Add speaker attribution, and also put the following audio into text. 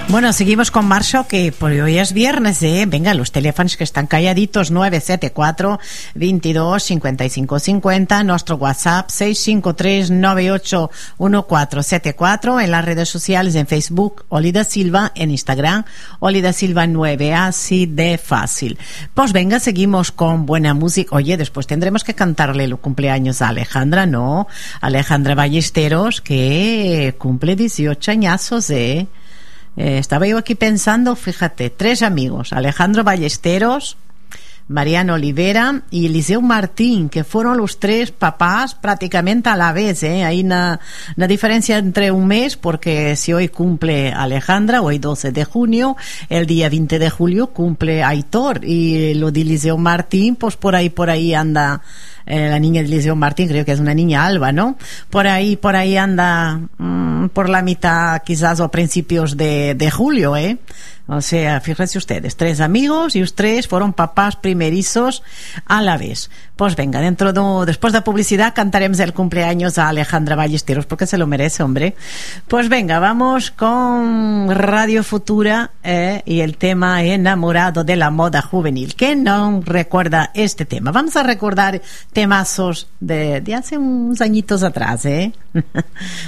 Speaker 1: Bueno, seguimos con Marcio, que por hoy es viernes, ¿eh? Venga, los teléfonos que están calladitos, 974-22-5550, nuestro WhatsApp 653-981474, en las redes sociales, en Facebook, Oli da Silva, en Instagram, Oli da Silva 9, así de fácil. Pues venga, seguimos con buena música. Oye, después tendremos que cantarle el cumpleaños a Alejandra, ¿no? Alejandra Ballesteros, que cumple 18 añazos, ¿eh? Estaba yo aquí pensando, fíjate, 3 amigos, Alejandro Ballesteros, Mariano Olivera y Eliseu Martín, que fueron los 3 papás prácticamente a la vez, ¿eh? Hay una diferencia entre un mes, porque si hoy cumple Alejandra, hoy 12 de junio, el día 20 de julio cumple Aitor, y lo de Eliseu Martín, pues por ahí anda. La niña de Eliseu Martín, creo que es una niña Alba, ¿no? Por ahí anda por la mitad, quizás, o principios de julio, ¿eh? O sea, fíjense ustedes, 3 amigos y los 3 fueron papás primerizos a la vez. Pues venga, después de la publicidad cantaremos el cumpleaños a Alejandra Ballesteros, porque se lo merece, hombre. Pues venga, vamos con Radio Futura y el tema Enamorado de la moda juvenil. ¿Quién no recuerda este tema? Vamos a recordar temazos de hace unos añitos atrás, ¿eh?